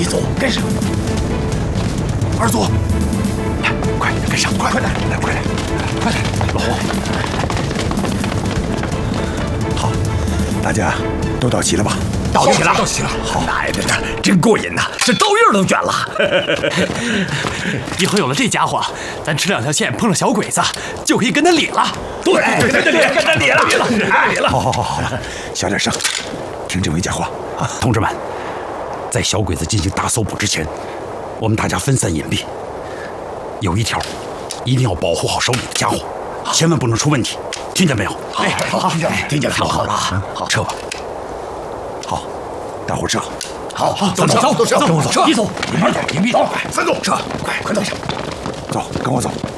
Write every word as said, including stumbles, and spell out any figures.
一组跟上。二组，来，快跟上，快快点，来，快点，快点，老胡。好，大家都到齐了吧？ 到齐了， 到齐了。好， 奶奶的，真过瘾呐！这刀刃都卷了。 以后有了这家伙，咱吃两条线碰上小鬼子，就可以跟他理了。 对，跟他理，跟他理了，理了，理了。 好好好好了，小点声，听政委讲话啊！ 同志们，在小鬼子进行大搜捕之前，我们大家分散隐蔽。有一条，一定要保护好手里的家伙，千万不能出问题，听见没有？ 哎，好，听见了，听见了， 好了，好，撤吧。 好，大伙撤。 好，好， 走走走， 走，跟我走， 撤， 一走， 隐蔽点，隐蔽点，三走，撤，快快走，走，跟我走。